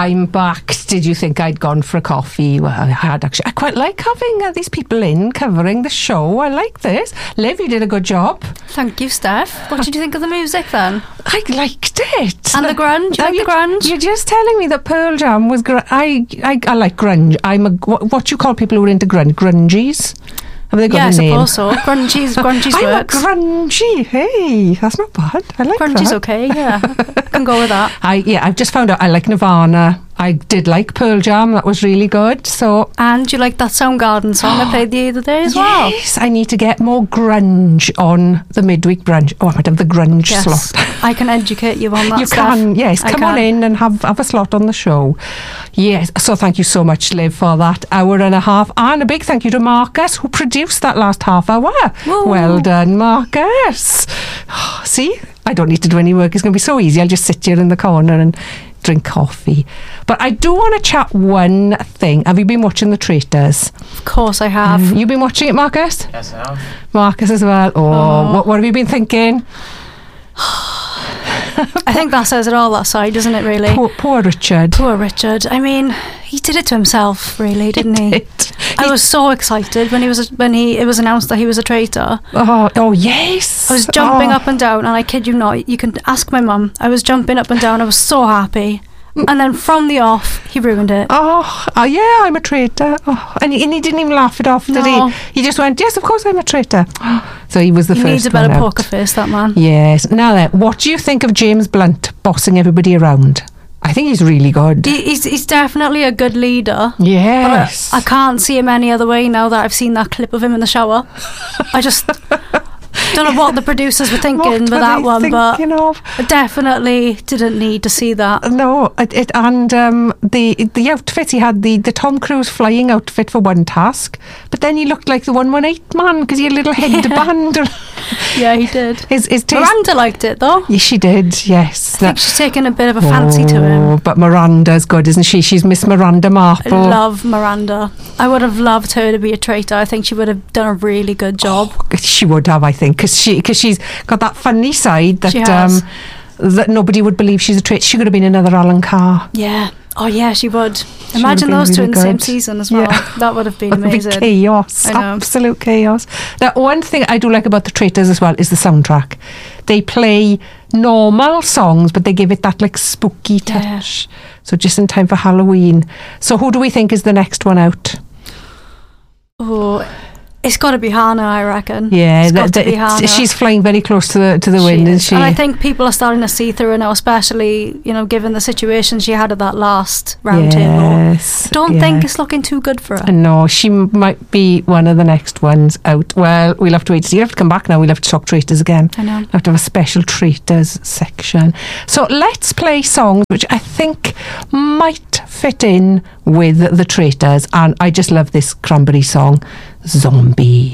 I'm back. Did you think I'd gone for a coffee? Well, I had actually. I quite like having these people in covering the show. I like this. Liv, you did a good job. Thank you, Steph. What did you think of the music then? I liked it. And the grunge? You like the grunge? You're just telling me that Pearl Jam was I like grunge. I'm what you call people who are into grunge? Grungies? Have they got a name? Yeah, I suppose so. Grungies works. I'm a grungy. Hey, that's not bad. I like that. Grungy's okay, yeah. Can go with that. I've just found out I like Nirvana. I did like Pearl Jam. That was really good. So, and you like that Soundgarden song I played the other day as well? Yes, I need to get more grunge on the midweek brunch. Oh, I might have the grunge slot. I can educate you on that. You can, yes. Come on in and have a slot on the show. Yes. So thank you so much, Liv, for that hour and a half. And a big thank you to Marcus, who produced that last half hour. Whoa. Well done, Marcus. See, I don't need to do any work. It's going to be so easy. I'll just sit here in the corner and drink coffee. But I do want to chat one thing. Have you been watching The Traitors? Of course I have. You been watching it, Marcus? Yes, I have. Marcus as well. What have you been thinking? I think that says it all, that side, doesn't it, really? Poor Richard. Poor Richard. I mean, he did it to himself, really, didn't he? I was so excited when it was announced that he was a traitor. Oh yes. I was jumping up and down, and I kid you not, you can ask my mum. I was jumping up and down. I was so happy. And then from the off, he ruined it. Oh yeah, I'm a traitor. And he didn't even laugh it off, did he? He just went, yes, of course I'm a traitor. So he was the first one out. He needs a better poker face, that man. Yes. Now then, what do you think of James Blunt bossing everybody around? I think he's really good. He's definitely a good leader. Yes. But I can't see him any other way now that I've seen that clip of him in the shower. I just don't know what the producers were thinking with that one, but I definitely didn't need to see that. No, and the outfit, he had the Tom Cruise flying outfit for one task, but then he looked like the 118 man because he had a little headband. Yeah, he did. His Miranda liked it though. Yeah, she did, yes. I think she's taken a bit of a fancy to him. But Miranda's good, isn't she? She's Miss Miranda Marple. I love Miranda. I would have loved her to be a traitor. I think she would have done a really good job. She would have, I think, because she's got that funny side that that nobody would believe she's a traitor. She could have been another Alan Carr. Yeah. Oh yeah, she would. Imagine those two in the same season as well. Yeah. That would have been amazing. Be chaos. Absolute chaos. Now, one thing I do like about The Traitors as well is the soundtrack. They play normal songs, but they give it that like spooky touch. So just in time for Halloween. So who do we think is the next one out? Oh, it's got to be Hannah, I reckon. Yeah, Hannah. She's flying very close to the wind, isn't she? And I think people are starting to see through her now, especially, given the situation she had at that last round table. I don't think it's looking too good for her. No, she might be one of the next ones out. Well, we'll have to wait to see. You have to come back now. We'll have to talk Traitors again. I know. We'll have to have a special Traitors section. So let's play songs which I think might fit in with The Traitors. And I just love this Cranberry song, Zombie.